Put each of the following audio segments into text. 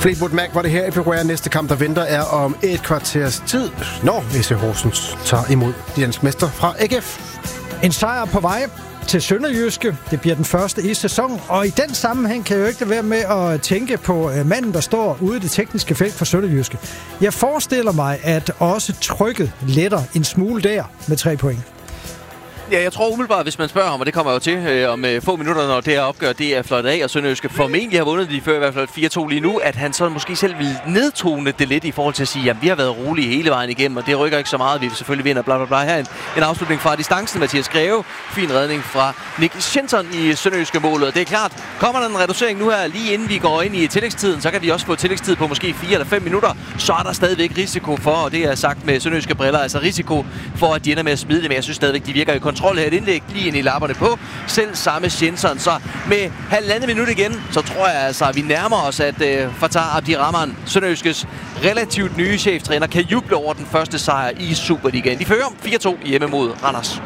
Fleetwood Mac var det her i Everywhere. Næste kamp, der venter, er om et kvarters tid, når FC Horsens tager imod de danske mester fra AGF. En sejr på vej til Sønderjyske. Det bliver den første i sæsonen, og i den sammenhæng kan jeg jo ikke lade være med at tænke på manden, der står ude i det tekniske felt for Sønderjyske. Jeg forestiller mig, at også trykket letter en smule der med 3 point. Ja, jeg tror umiddelbart, hvis man spørger ham, og det kommer jo til om få minutter, når det her opgør, det er flot af, og Sønderjyske formentlig har vundet de før i hvert fald 4-2 lige nu, at han så måske selv vil nedtone det lidt i forhold til at sige, jamen vi har været rolige hele vejen igennem, og det rykker ikke så meget, vi vil selvfølgelig vinde, bla bla bla. Her en afslutning fra distancen, Mathias Greve, fin redning fra Nick Schinton i Sønderjyske målet, og det er klart, kommer der en reducering nu her, lige inden vi går ind i tillægstiden, så kan vi også få tillægstid på måske 4 eller 5 minutter, så er der stadigvæk risiko for, og det er sagt med Sønderjyske briller, altså risiko for, at de ender med at smide det, men jeg synes stadigvæk, de virker i kontrol her. Et indlæg lige ind i lapperne på selv samme Schinton. Så med 1,5 minut igen, så tror jeg altså, at vi nærmer os, at Fatah Abdirahman, Sønderjyskes relativt nye cheftræner, kan juble over den første sejr i Superligaen. De fører 4-2 hjemme mod Randers.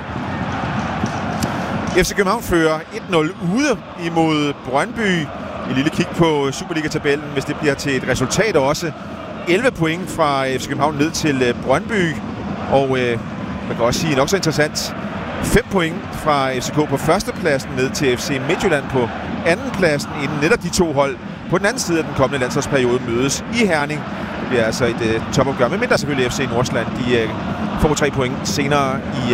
FC København fører 1-0 ude imod Brøndby. Et lille kig på Superliga-tabellen, hvis det bliver til et resultat også. 11 point fra FC København ned til Brøndby. Og man kan også sige nok så interessant, 5 point fra FCK på førstepladsen ned til FC Midtjylland på andenpladsen, inden netop de to hold på den anden side af den kommende landsholdsperiode mødes i Herning. Det bliver altså et topopgør, men mindre selvfølgelig FC Nordsjælland. De får 3 point senere i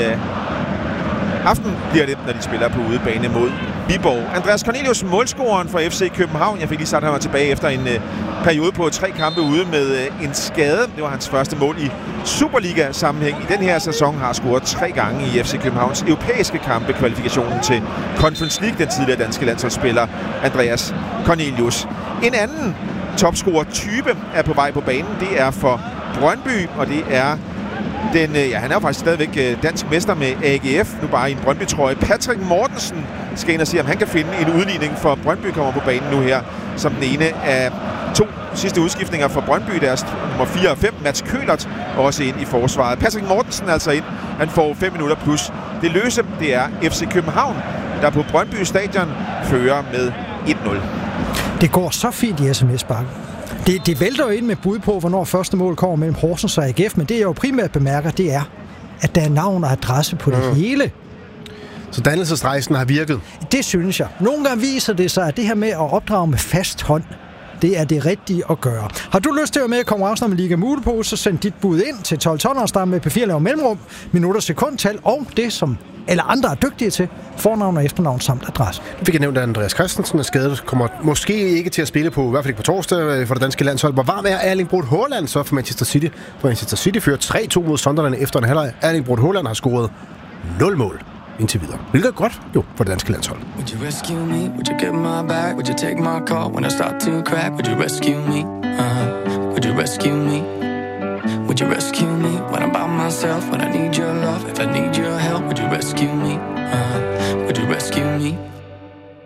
aften bliver det, når de spiller på udebane mod Viborg. Andreas Cornelius, målscoreren for FC København. Jeg fik lige sagt ham tilbage efter en periode på 3 kampe ude med en skade. Det var hans første mål i Superliga-sammenhæng. I den her sæson har scoret 3 gange i FC Københavns europæiske kampe, kvalifikationen til Conference League, den tidligere danske landsholdsspiller Andreas Cornelius. En anden topscorer-type er på vej på banen. Det er for Brøndby, og det er han er jo faktisk stadigvæk dansk mester med AGF, nu bare i en Brøndby-trøje. Patrick Mortensen skal ind og se, om han kan finde en udligning, for Brøndby kommer på banen nu her, som den ene af 2 sidste udskiftninger for Brøndby. Deres nummer 4 og 5, Mats Kølert, også ind i forsvaret. Patrick Mortensen altså ind, han får 5 minutter plus. Det løse, det er FC København, der på Brøndby Stadion fører med 1-0. Det går så fint i SMS-bakken. Det vælter jo ind med bud på, hvornår første mål kommer mellem Horsens og AGF, men det jeg jo primært bemærker, det er, at der er navn og adresse på det hele. Så dannelsesrejsen har virket? Det synes jeg. Nogle gange viser det sig, at det her med at opdrage med fast hånd, det er det rigtige at gøre. Har du lyst til at være med i konkurrencen om Liga Mulepose, så send dit bud ind til 12-12 start med P4 laver mellemrum, minutter, sekundtal og det, som alle andre er dygtige til, fornavn og efternavn samt adresse. Det fik jeg nævnt, at Andreas Christensen er skadet, kommer måske ikke til at spille på, i hvert fald ikke på torsdag for det danske landshold. Hvor varm er Erling Braut Haaland så for Manchester City? For Manchester City fører 3-2 mod Sunderland efter en halvleg. Erling Braut Haaland har scoret 0 mål indtil videre. Hvilket er godt jo for det danske landshold. Would you rescue me? Would you get my back? Would you take my call when I start to crack? Would you rescue me? Would you rescue me? Would you rescue me when I'm by myself? When I need your love, if I need your help, would you rescue me? Would you rescue me?